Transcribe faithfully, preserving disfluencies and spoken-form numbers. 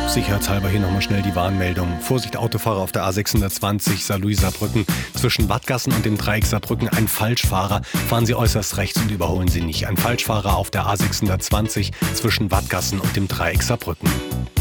Sicherheitshalber hier nochmal schnell die Warnmeldung. Vorsicht Autofahrer auf der A sechshundertzwanzig Saarlouis-Saarbrücken. Zwischen Wattgassen und dem Dreieck Saarbrücken ein Falschfahrer. Fahren Sie äußerst rechts und überholen Sie nicht. Ein Falschfahrer auf der A sechshundertzwanzig zwischen Wattgassen und dem Dreieck Saarbrücken.